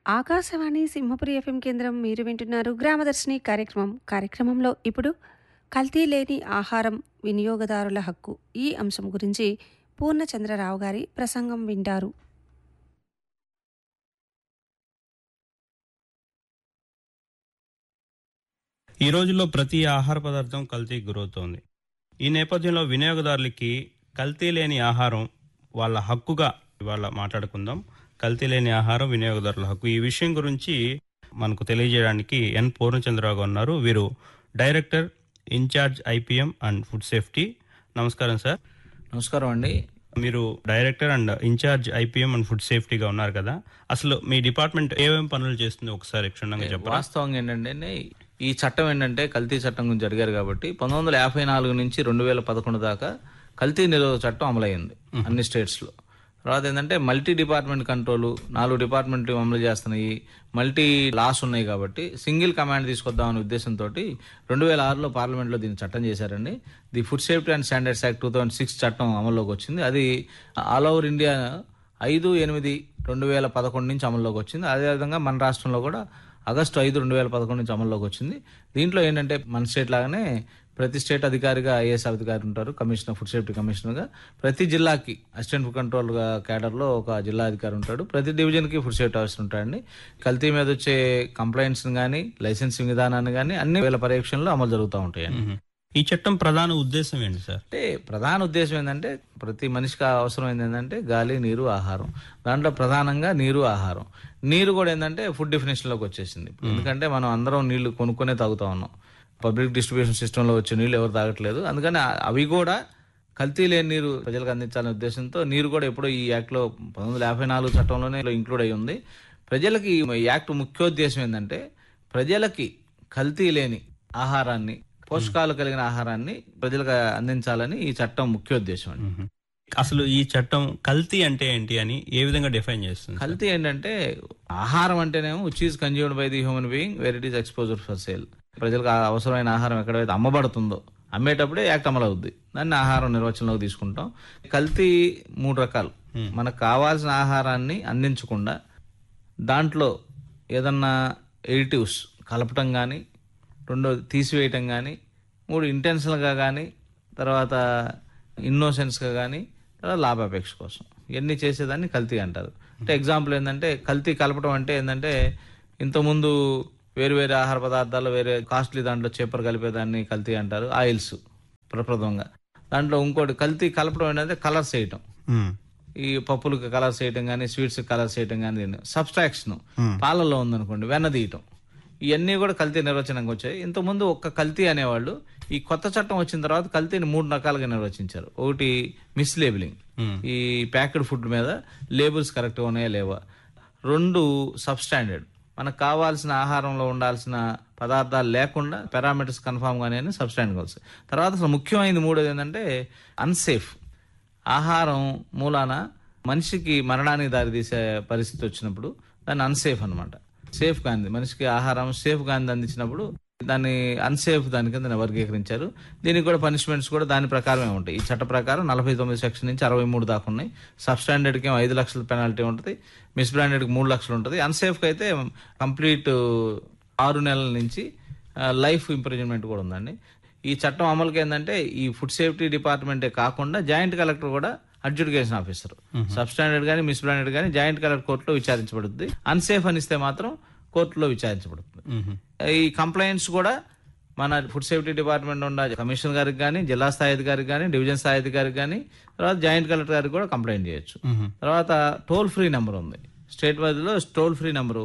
Akashvani Simhapuri FM కేంద్రం మీరు వింటున్నారు గ్రామదర్శిని కార్యక్రమంలో ఇప్పుడు కల్తీ లేని ఆహారం వినియోగదారుల హక్కు ఈ అంశం గురించి పూర్ణచంద్రరావు గారి ప్రసంగం వింటారు. ఈ రోజుల్లో ప్రతి ఆహార పదార్థం కల్తీకి గురవుతోంది. ఈ నేపథ్యంలో వినియోగదారులకి కల్తీ లేని ఆహారం వాళ్ళ హక్కుగా ఇవాళ మాట్లాడుకుందాం. కల్తీ లేని ఆహారం వినియోగదారుల హక్కు ఈ విషయం గురించి మనకు తెలియజేయడానికి ఎన్ పూర్ణచంద్రరావు ఉన్నారు. వీరు director incharge IPM and food safety. నమస్కారం సార్. నమస్కారం అండి. మీరు director and incharge IPM and food సేఫ్టీగా ఉన్నారు కదా, అసలు మీ డిపార్ట్మెంట్ ఏమేమి పనులు చేస్తుంది ఒకసారి క్షుణ్ణంగా చెప్పండి. వాస్తవంగా ఏంటంటే ఈ చట్టం ఏంటంటే కల్తీ చట్టం గురించి జరిగారు కాబట్టి 1954 నుంచి 2011 దాకా కల్తీ నిరోధక చట్టం అమలైంది అన్ని స్టేట్స్లో. తర్వాత ఏంటంటే మల్టీ డిపార్ట్మెంట్ కంట్రోల్ 4 డిపార్ట్మెంట్లు అమలు చేస్తున్నాయి, మల్టీ లాస్ ఉన్నాయి కాబట్టి సింగిల్ కమాండ్ తీసుకొద్దామనే ఉద్దేశంతో 2006లో పార్లమెంట్లో దీన్ని చట్టం చేశారండి. The food safety and standards act 2006 చట్టం అమల్లోకి వచ్చింది. అది ఆల్ ఓవర్ ఇండియా 5/8/2011 నుంచి అమల్లోకి వచ్చింది. అదేవిధంగా మన రాష్ట్రంలో కూడా ఆగస్టు 5/2011 నుంచి అమల్లోకి వచ్చింది. దీంట్లో ఏంటంటే మన స్టేట్ లాగానే ప్రతి స్టేట్ అధికారిగా ఐఏఎస్ అధికారి ఉంటారు, కమిషనర్ ఫుడ్ సేఫ్టీ కమిషనర్గా. ప్రతి జిల్లాకి అసిస్టెంట్ ఫుడ్ కంట్రోల్ క్యాడర్లో ఒక జిల్లా అధికారి ఉంటాడు. ప్రతి డివిజన్కి ఫుడ్ సేఫ్టీ ఆఫీసర్ ఉంటాడండి. కల్తీ మీద వచ్చే కంప్లైంట్స్ కానీ లైసెన్సింగ్ విధానాన్ని కానీ అన్ని వేల పర్యవేక్షణలో అమలు జరుగుతూ ఉంటాయండి. ఈ చట్టం ప్రధాన ఉద్దేశం ఏంటి సార్? అంటే ప్రధాన ఉద్దేశం ఏంటంటే ప్రతి మనిషికి అవసరం ఏంటంటే గాలి, నీరు, ఆహారం. దాంట్లో ప్రధానంగా నీరు, ఆహారం. నీరు కూడా ఏంటంటే ఫుడ్ డెఫినేషన్లోకి వచ్చేసింది. ఎందుకంటే మనం అందరం నీళ్లు కొనుక్కొనే తాగుతా ఉన్నాం. పబ్లిక్ డిస్ట్రిబ్యూషన్ సిస్టంలో వచ్చే నీళ్ళు ఎవరు తాగట్లేదు. అందుకని అవి కూడా కల్తీ లేని నీరు ప్రజలకు అందించాలనే ఉద్దేశంతో నీరు కూడా ఎప్పుడో ఈ యాక్ట్లో 1954 చట్టంలోనే ఇంక్లూడ్ అయ్యి ఉంది. ప్రజలకి ఈ యాక్ట్ ముఖ్యోద్దేశం ఏంటంటే ప్రజలకి కల్తీ లేని ఆహారాన్ని, పోషకాలు కలిగిన ఆహారాన్ని ప్రజలకు అందించాలని ఈ చట్టం ముఖ్యోద్దేశం అండి. అసలు ఈ చట్టం కల్తీ అంటే ఏంటి అని ఏ విధంగా డిఫైన్ చేస్తుంది? కల్తీ ఏంటంటే ఆహారం అంటేనేమో which is consumed by the human being wear it is exposed for sale. ప్రజలకు అవసరమైన ఆహారం ఎక్కడైతే అమ్మబడుతుందో అమ్మేటప్పుడే యాక్ట్ అమలు అవుద్ది. దాన్ని ఆహారం నిర్వచనంలోకి తీసుకుంటాం. కల్తీ 3 రకాలు. మనకు కావాల్సిన ఆహారాన్ని అందించకుండా దాంట్లో ఏదన్నా ఎడిటివ్స్ కలపటం కానీ, 2 తీసివేయటం కానీ, 3 ఇంటెన్షనల్గా కానీ, తర్వాత ఇన్నోసెన్స్గా కానీ, తర్వాత లాభాపేక్ష కోసం ఇవన్నీ చేసేదాన్ని కల్తీ అంటారు. అంటే ఎగ్జాంపుల్ ఏంటంటే కల్తీ కలపడం అంటే ఏంటంటే ఇంతకుముందు వేరు వేరే ఆహార పదార్థాలు వేరే కాస్ట్లీ దాంట్లో చేపలు కలిపేదాన్ని కల్తీ అంటారు. ఆయిల్స్ ప్రప్రథమంగా. దాంట్లో ఇంకోటి కల్తీ కలపడం ఏంటంటే కలర్స్ వేయటం. ఈ పప్పులకు కలర్స్ వేయటం కానీ, స్వీట్స్ కలర్స్ వేయటం కానీ, సబ్స్ట్రాక్షన్ పాలల్లో ఉందనుకోండి వెన్న తీయటం, ఇవన్నీ కూడా కల్తీ నిర్వచనంగా వచ్చాయి. ఇంతకుముందు ఒక్క కల్తీ అనేవాళ్ళు. ఈ కొత్త చట్టం వచ్చిన తర్వాత కల్తీని 3 రకాలుగా నిర్వచించారు. ఒకటి మిస్లేబులింగ్, ఈ ప్యాక్డ్ ఫుడ్ మీద లేబుల్స్ కరెక్ట్గా ఉన్నాయా లేవా. 2 సబ్స్టాండర్డ్, మనకు కావాల్సిన ఆహారంలో ఉండాల్సిన పదార్థాలు లేకుండా పారామీటర్స్ కన్ఫామ్ గానే సబ్స్టాండర్డ్ గోల్స్. తర్వాత అసలు ముఖ్యమైనది 3వది ఏంటంటే అన్సేఫ్. ఆహారం మూలాన మనిషికి మరణానికి దారితీసే పరిస్థితి వచ్చినప్పుడు దాన్ని అన్సేఫ్ అనమాట. సేఫ్ కాంది మనిషికి ఆహారం సేఫ్ కాంది అందించినప్పుడు దాన్ని అన్సేఫ్ దాని కింద వర్గీకరించారు. దీనికి కూడా పనిష్మెంట్స్ కూడా దాని ప్రకారమే ఉంటాయి. ఈ చట్ట ప్రకారం 49 సెక్షన్ నుంచి 63 దాకా ఉన్నాయి. సబ్స్టాండర్డ్కి 5 లక్షల పెనాల్టీ ఉంటుంది, మిస్ బ్రాండెడ్కి 3 లక్షలు ఉంటుంది. అన్సేఫ్కి అయితే కంప్లీట్ 6 నెలల నుంచి లైఫ్ ఇంప్రిజన్మెంట్ కూడా ఉందండి. ఈ చట్టం అమలుకి ఏంటంటే ఈ ఫుడ్ సేఫ్టీ డిపార్ట్మెంటే కాకుండా జాయింట్ కలెక్టర్ కూడా అడ్జుడికేషన్ ఆఫీసర్. సబ్స్టాండర్డ్ కానీ మిస్ బ్రాండెడ్ కానీ జాయింట్ కలెక్టర్ కోర్టులో విచారించబడుతుంది. అన్సేఫ్ అనిస్తే మాత్రం కోర్టులో విచారించబడుతుంది. ఈ కంప్లైంట్స్ కూడా మన ఫుడ్ సేఫ్టీ డిపార్ట్మెంట్ ఉన్న కమిషనర్ గారికి కానీ, జిల్లా స్థాయి అధికారికి కానీ, డివిజన్ స్థాయి అధికారికి కానీ, తర్వాత జాయింట్ కలెక్టర్ గారికి కూడా కంప్లైంట్ చేయొచ్చు. తర్వాత టోల్ ఫ్రీ నెంబర్ ఉంది స్టేట్ వైజ్లో. Toll free number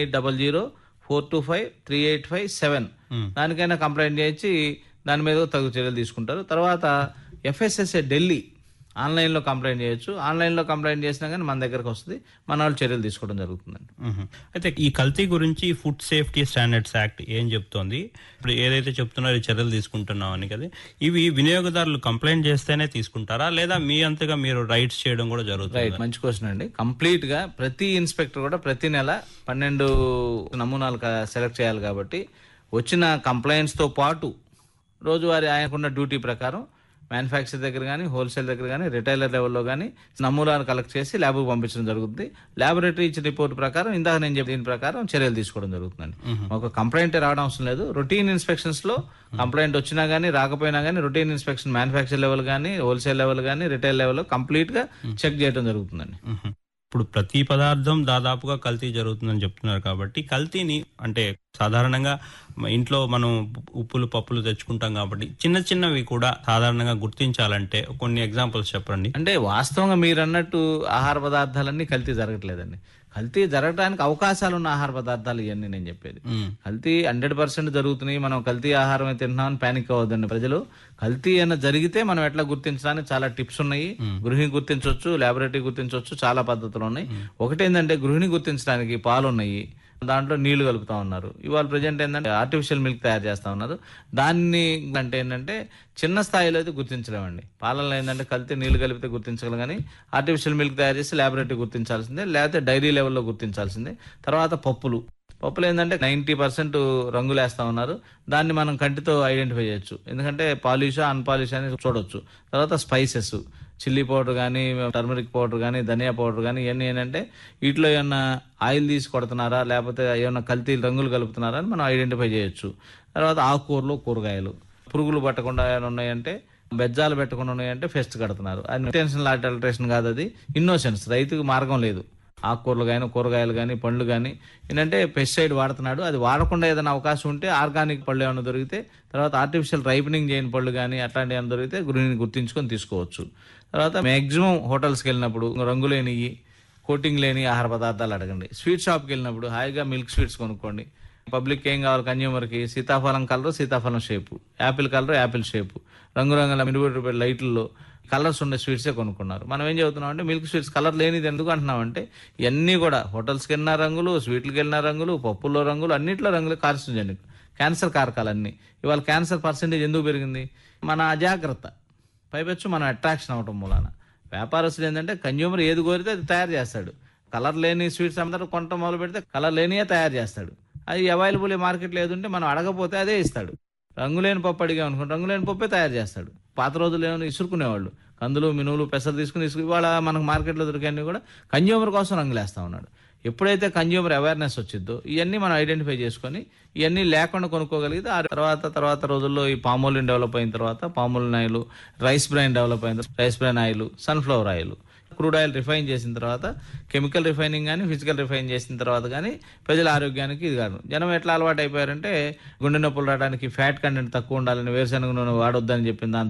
1800-425-3857. దానికైనా కంప్లైంట్ చేయించి దాని మీద తగు చర్యలు తీసుకుంటారు. తర్వాత FSSA ఢిల్లీ ఆన్లైన్లో కంప్లైంట్ చేయొచ్చు. ఆన్లైన్లో కంప్లైంట్ చేసినా కానీ మన దగ్గరకు వస్తుంది, మన వాళ్ళు చర్యలు తీసుకోవడం జరుగుతుందండి. అయితే ఈ కల్తీ గురించి ఫుడ్ సేఫ్టీ స్టాండర్డ్స్ యాక్ట్ ఏం చెప్తోంది? ఇప్పుడు ఏదైతే చెప్తున్నారో చర్యలు తీసుకుంటున్నాం అని కదా, ఇవి వినియోగదారులు కంప్లైంట్ చేస్తేనే తీసుకుంటారా లేదా మీ అంతగా మీరు రైట్స్ చేయడం కూడా జరుగుతుంది? రైట్, మంచి క్వశ్చన్ అండి. కంప్లీట్ గా ప్రతి ఇన్స్పెక్టర్ కూడా ప్రతి నెల 12 నమూనాలు సెలెక్ట్ చేయాలి కాబట్టి వచ్చిన కంప్లైంట్స్ తో పాటు రోజువారీ ఆయనకున్న డ్యూటీ ప్రకారం మ్యానుఫ్యాక్చర్ దగ్గర కానీ, హోల్సేల్ దగ్గర కానీ, రిటైలర్ లెవెల్లో కానీ నమూనాలు కలెక్ట్ చేసి ల్యాబ్కు పంపించడం జరుగుతుంది. ల్యాబొరేటరీ ఇచ్చిన రిపోర్ట్ ప్రకారం ఇందాక నేను చెప్పిన దీని ప్రకారం చర్యలు తీసుకోవడం జరుగుతుందండి. ఒక కంప్లైంట్ రావడం అవసరం లేదు. రొటీన్ ఇన్స్పెక్షన్స్ లో కంప్లైంట్ వచ్చినా కానీ రాకపోయినా కానీ రొటీన్ ఇన్స్పెక్షన్ మ్యానుఫ్యాక్చర్ లెవెల్ కానీ, హోల్సేల్ లెవెల్ కానీ, రిటైల్ లెవెల్ కంప్లీట్ గా చెక్ చేయడం జరుగుతుందండి. ఇప్పుడు ప్రతి పదార్థం దాదాపుగా కల్తీ జరుగుతుందని చెప్తున్నారు కాబట్టి కల్తీని అంటే సాధారణంగా ఇంట్లో మనం ఉప్పులు పప్పులు తెచ్చుకుంటాం కాబట్టి చిన్న చిన్నవి కూడా సాధారణంగా గుర్తించాలంటే కొన్ని ఎగ్జాంపుల్స్ చెప్పండి. అంటే వాస్తవంగా మీరు అన్నట్టు ఆహార పదార్థాలన్నీ కల్తీ జరగట్లేదండి. కల్తీ జరగడానికి అవకాశాలు ఉన్న ఆహార పదార్థాలు ఇవన్నీ నేను చెప్పేది. కల్తీ 100% జరుగుతున్నాయి. మనం కల్తీ ఆహారం తింటున్నామని పానిక్ అవ్వద్దండి ప్రజలు. కల్తీ అయినా జరిగితే మనం ఎట్లా గుర్తించడానికి చాలా టిప్స్ ఉన్నాయి. గృహిణి గుర్తించవచ్చు, ల్యాబొరేటరీ గుర్తించవచ్చు, చాలా పద్ధతులు ఉన్నాయి. ఒకటేంటంటే గృహిణి గుర్తించడానికి పాలు ఉన్నాయి, దాంట్లో నీళ్లు కలుపుతా ఉన్నారు. ఇవాళ ప్రజెంట్ ఏంటంటే ఆర్టిఫిషియల్ మిల్క్ తయారు చేస్తా ఉన్నారు. దాన్ని అంటే ఏంటంటే చిన్న స్థాయిలో అయితే గుర్తించలేమండి. పాలనలో ఏంటంటే కల్తీ నీళ్లు కలిపితే గుర్తించగలం, కానీ ఆర్టిఫిషియల్ మిల్క్ తయారు చేసి ల్యాబొరేటరీ గుర్తించాల్సిందే, లేకపోతే డైరీ లెవెల్లో గుర్తించాల్సిందే. తర్వాత పప్పులు ఏంటంటే 90% రంగులు వేస్తా ఉన్నారు. దాన్ని మనం కంటితో ఐడెంటిఫై చేయొచ్చు, ఎందుకంటే పాలిషా అన్పాలిష్ అని చూడొచ్చు. తర్వాత స్పైసెస్, చిల్లీ పౌడర్ కానీ, టర్మరిక్ పౌడర్ కానీ, ధనియా పౌడర్ కానీ, ఇవన్నీ ఏంటంటే వీటిలో ఏమన్నా ఆయిల్ తీసి కొడుతున్నారా, లేకపోతే ఏమన్నా కల్తీ రంగులు కలుపుతున్నారా అని మనం ఐడెంటిఫై చేయొచ్చు. తర్వాత ఆకుకూరలు, కూరగాయలు పురుగులు పట్టకుండా ఏమైనా ఉన్నాయంటే, బెజ్జాలు పెట్టకుండా ఉన్నాయంటే ఫెస్ట్ కడుతున్నారు. అది ఇంటెన్షనల్ అడల్టరేషన్ కాదు, అది ఇన్నోసెన్స్. రైతుకు మార్గం లేదు. ఆకుకూరలు కానీ, కూరగాయలు కానీ, పండ్లు కానీ ఏంటంటే పెస్టిసైడ్ వాడుతున్నాడు. అది వాడకుండా ఏదైనా అవకాశం ఉంటే ఆర్గానిక్ పళ్ళు ఏమైనా దొరికితే, తర్వాత ఆర్టిఫిషియల్ రైపనింగ్ చేయని పళ్ళు కానీ అట్లాంటివి ఏమైనా దొరికితే గృహిణిని గుర్తించుకొని తీసుకోవచ్చు. తర్వాత మ్యాక్సిమం హోటల్స్కి వెళ్ళినప్పుడు రంగులేనివి, కోటింగ్ లేని ఆహార పదార్థాలు అడగండి. స్వీట్ షాప్కి వెళ్ళినప్పుడు హాయిగా మిల్క్ స్వీట్స్ కొనుక్కోండి. పబ్లిక్ ఏం కావాలి, కన్జ్యూమర్కి సీతాఫలం కలర్ సీతాఫలం shape, Apple colour Apple shape, రంగురంగుల రూపాయల లైట్లలో కలర్స్ ఉండే స్వీట్సే కొనుక్కున్నారు. మనం ఏం చెబుతున్నాం అంటే మిల్క్ స్వీట్స్ కలర్ లేనిది ఎందుకు అంటున్నామంటే ఇవన్నీ కూడా హోటల్స్కి వెళ్ళిన రంగులు, స్వీట్లకి వెళ్ళిన రంగులు, పప్పుల్లో రంగులు, అన్నింటిలో రంగులు కార్సినోజెనిక్, క్యాన్సర్ కారకాలన్నీ. ఇవాళ క్యాన్సర్ పర్సెంటేజ్ ఎందుకు పెరిగింది? మన అజాగ్రత్త, పైపెచ్చు మనం అట్రాక్షన్ అవటం మూలాన. వ్యాపారస్తులు ఏంటంటే కన్జ్యూమర్ ఏది కోరితే అది తయారు చేస్తాడు. కలర్ లేని స్వీట్స్ అందరూ కొనటం మొదలు పెడితే కలర్ లేనియే తయారు చేస్తాడు. అది అవైలబుల్ మార్కెట్లో ఏదుంటే మనం అడగపోతే అదే ఇస్తాడు. రంగులేని పప్పు అడిగా అనుకోండి, రంగులేని పప్పే తయారు చేస్తాడు. పాత రోజులు ఏమైనా ఇసురుకునేవాళ్ళు, కందులు, మినువులు, పెసలు తీసుకుని ఇవాళ మనకు మార్కెట్లో దొరికేవన్నీ కూడా కన్జ్యూమర్ కోసం రంగులేస్తా ఉన్నాడు. ఎప్పుడైతే కన్జ్యూమర్ అవేర్నెస్ వచ్చిందో ఇవన్నీ మనం ఐడెంటిఫై చేసుకొని ఇవన్నీ లేకుండా కొనుక్కోగలిగితే ఆ తర్వాత రోజుల్లో ఈ పామోలిన్ డెవలప్ అయిన తర్వాత Palmolive oil, rice brain develop అయిన rice brain oil, sunflower oil, crude oil refine చేసిన తర్వాత కెమికల్ రిఫైనింగ్ కానీ ఫిజికల్ రిఫైన్ చేసిన తర్వాత కానీ ప్రజల ఆరోగ్యానికి ఇది కాదు. జనం ఎట్లా అలవాటు అయిపోయారంటే గుండె నొప్పులు రావడానికి ఫ్యాట్ కంటెంట్ తక్కువ ఉండాలని వేరుశనగ నూనె వాడొద్దని చెప్పిన దాని